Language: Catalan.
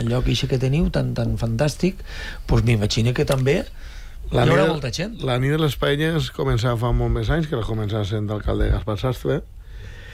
el lloc ixe que teniu tan fantàstic, doncs m'imagino que també hi haurà molta gent. La nit de les Penyes començava fa molt més anys, que la començava sent d'alcalde Gaspar Sastre,